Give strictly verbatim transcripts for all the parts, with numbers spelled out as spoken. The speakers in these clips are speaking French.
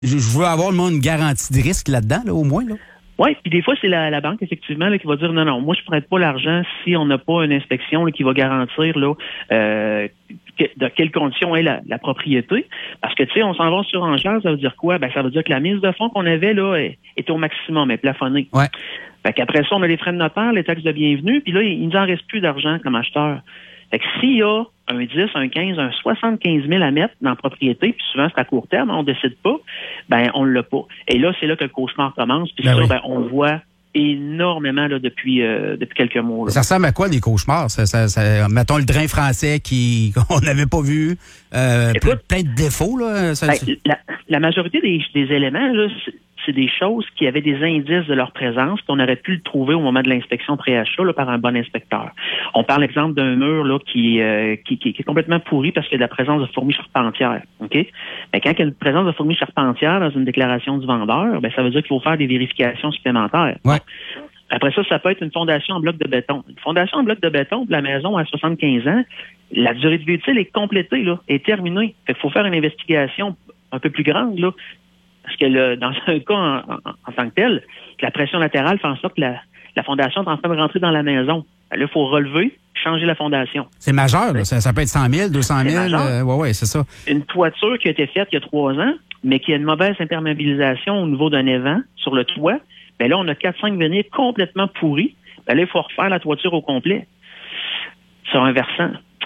je, je veux avoir moi, une garantie de risque là-dedans, là, au moins, là. Oui, puis des fois, c'est la, la banque, effectivement, là, qui va dire non, non, moi, je ne prête pas l'argent si on n'a pas une inspection là, qui va garantir là, euh, que, de quelles conditions est la, la propriété. Parce que, tu sais, on s'en va sur enchère, ça veut dire quoi? Ben, ça veut dire que la mise de fonds qu'on avait là est, est au maximum, est plafonnée. Ouais. Fait qu'après ça, on a les frais de notaire, les taxes de bienvenue, puis là, il nous en reste plus d'argent comme acheteur. Fait que s'il y a un dix, un quinze, un soixante-quinze mille à mettre dans la propriété, puis souvent c'est à court terme, on décide pas, ben on l'a pas. Et là, c'est là que le cauchemar commence, puis ben ça, oui. ben, on le voit énormément là, depuis euh, depuis quelques mois. Là. Ça ressemble à quoi, les cauchemars? Ça, ça, ça, mettons le drain français qui qu'on n'avait pas vu, euh, Écoute, plein de défauts. Là, ça, ben, la, la majorité des, des éléments, là, c'est, c'est des choses qui avaient des indices de leur présence qu'on aurait pu le trouver au moment de l'inspection pré-achat là, par un bon inspecteur. On parle, exemple, d'un mur là qui, euh, qui, qui, qui est complètement pourri parce qu'il y a de la présence de fourmis charpentières. Ok, ben, quand il y a une présence de fourmis charpentières dans une déclaration du vendeur, ben, ça veut dire qu'il faut faire des vérifications supplémentaires. Ouais. Après ça, ça peut être une fondation en bloc de béton. Une fondation en bloc de béton de la maison à soixante-quinze ans, la durée de vie utile est complétée, là, est terminée. Fait qu'il faut faire une investigation un peu plus grande, là. Parce que le, dans un cas en, en, en tant que tel, la pression latérale fait en sorte que la, la fondation est en train de rentrer dans la maison. Là, il faut relever, changer la fondation. C'est majeur, là. Ça, ça peut être cent mille, deux cent mille. Euh, ouais, ouais, c'est ça. Une toiture qui a été faite il y a trois ans, mais qui a une mauvaise imperméabilisation au niveau d'un évent sur le toit, ben là, on a quatre cinq veneers complètement pourris. Ben là, il faut refaire la toiture au complet sur un versant.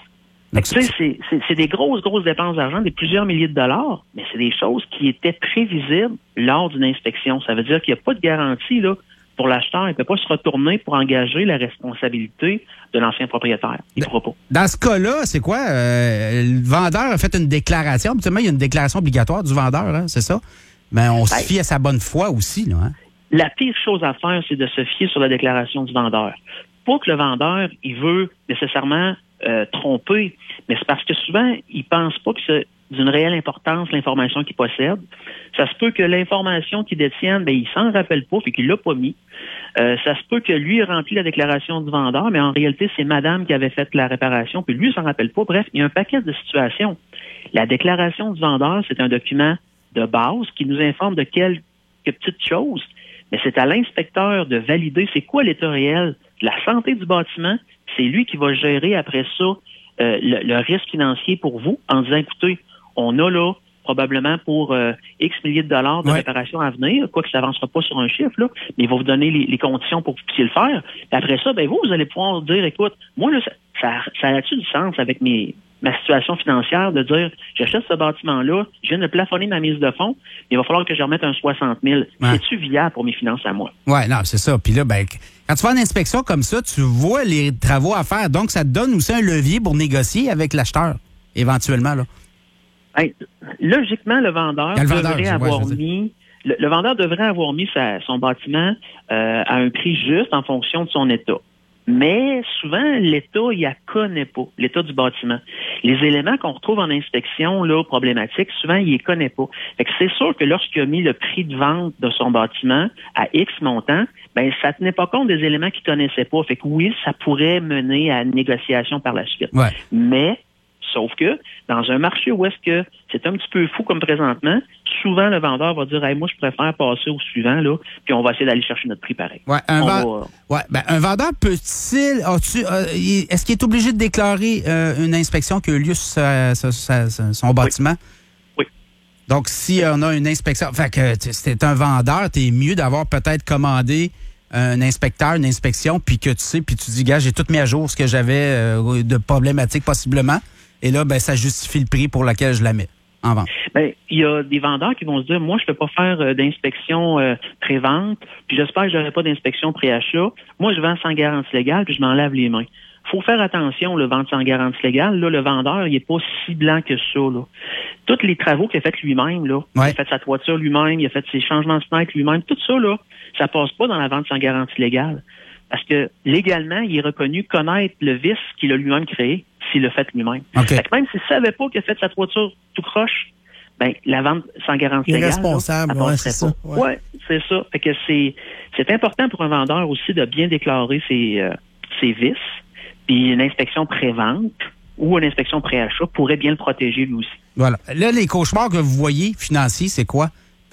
Tu sais, c'est, c'est, c'est des grosses, grosses dépenses d'argent, des plusieurs milliers de dollars, mais c'est des choses qui étaient prévisibles lors d'une inspection. Ça veut dire qu'il n'y a pas de garantie là pour l'acheteur. Il ne peut pas se retourner pour engager la responsabilité de l'ancien propriétaire. Il ne pourra pas. Dans ce cas-là, c'est quoi? Euh, le vendeur a fait une déclaration. Habituellement, il y a une déclaration obligatoire du vendeur, hein, c'est ça? Mais on se fie à sa bonne foi aussi, là. Hein? La pire chose à faire, c'est de se fier sur la déclaration du vendeur. Pas que le vendeur, il veut nécessairement euh, tromper, mais c'est parce que souvent, il pense pas que c'est d'une réelle importance l'information qu'il possède. Ça se peut que l'information qu'il détienne, ben il s'en rappelle pas, fait qu'il l'a pas mis. Euh, ça se peut que lui ait rempli la déclaration du vendeur, mais en réalité, c'est madame qui avait fait la réparation, puis lui, il s'en rappelle pas. Bref, il y a un paquet de situations. La déclaration du vendeur, c'est un document de base qui nous informe de quelques petites choses, mais c'est à l'inspecteur de valider c'est quoi l'état réel de la santé du bâtiment. C'est lui qui va gérer après ça euh, le, le risque financier pour vous en disant, écoutez, on a là probablement pour euh, X milliers de dollars de ouais. réparation à venir, quoi que ça n'avancera pas sur un chiffre, là, mais il va vous donner les, les conditions pour que vous puissiez le faire. Et après ça, ben vous, vous allez pouvoir dire, écoute, moi, là, ça, ça, ça a-tu du sens avec mes ma situation financière de dire, j'achète ce bâtiment-là, je viens de plafonner ma mise de fonds, il va falloir que je remette un soixante mille. Ouais. C'est-tu viable pour mes finances à moi? Oui, non, c'est ça. Puis là, ben, quand tu fais une inspection comme ça, tu vois les travaux à faire. Donc, ça te donne aussi un levier pour négocier avec l'acheteur, éventuellement, là. Hey, logiquement, le vendeur, le vendeur devrait avoir ouais, mis le, le vendeur devrait avoir mis sa, son bâtiment euh, à un prix juste en fonction de son état. Mais souvent, l'État, il ne connaît pas, l'État du bâtiment. Les éléments qu'on retrouve en inspection là problématiques, souvent, il ne les connaît pas. Fait que c'est sûr que lorsqu'il a mis le prix de vente de son bâtiment à X montant, ben ça ne tenait pas compte des éléments qu'il ne connaissait pas. Fait que oui, ça pourrait mener à une négociation par la suite. Ouais. Mais sauf que, dans un marché où est-ce que c'est un petit peu fou comme présentement, souvent le vendeur va dire hey, « moi, je préfère passer au suivant, là, puis on va essayer d'aller chercher notre prix pareil. » Ouais, un, va... va... ouais, ben, un vendeur peut-il... As-tu, euh, est-ce qu'il est obligé de déclarer euh, une inspection qui a eu lieu sur sa, sa, sa, sa, son bâtiment? Oui. oui. Donc, si on a une inspection... Fait que c'est un vendeur, t'es mieux d'avoir peut-être commandé un inspecteur, une inspection, puis que tu sais, puis tu dis, gars, j'ai tout mis à jour ce que j'avais euh, de problématique possiblement. Et là, ben, ça justifie le prix pour lequel je la mets en vente. Ben, il y a des vendeurs qui vont se dire, moi, je ne peux pas faire euh, d'inspection euh, pré-vente, puis j'espère que je n'aurai pas d'inspection pré-achat. Moi, je vends sans garantie légale, puis je m'en lave les mains. Faut faire attention, le vendre sans garantie légale. Là, le vendeur, il n'est pas si blanc que ça. Là. Tous les travaux qu'il a fait lui-même, là, ouais. il a fait sa toiture lui-même, il a fait ses changements de fenêtre lui-même, tout ça, là, ça passe pas dans la vente sans garantie légale. Parce que légalement, il est reconnu connaître le vice qu'il a lui-même créé, s'il l'a fait lui-même. Okay. Fait que même s'il ne savait pas qu'il a fait sa toiture tout croche, ben la vente sans garantie légale, responsable, là, ça ouais, c'est ça. Ouais, ouais c'est ça. Fait que c'est c'est important pour un vendeur aussi de bien déclarer ses, euh, ses vices. Puis une inspection pré-vente ou une inspection pré-achat pourrait bien le protéger lui aussi. Voilà. Là, les cauchemars que vous voyez financiers, c'est quoi?